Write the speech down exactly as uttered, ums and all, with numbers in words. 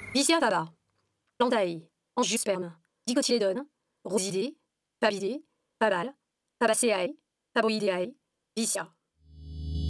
Vicia faba, plantae, angiosperme, dicotylédone, rosidé, fabidé, fabal, fabaceae, faboideae, vicia.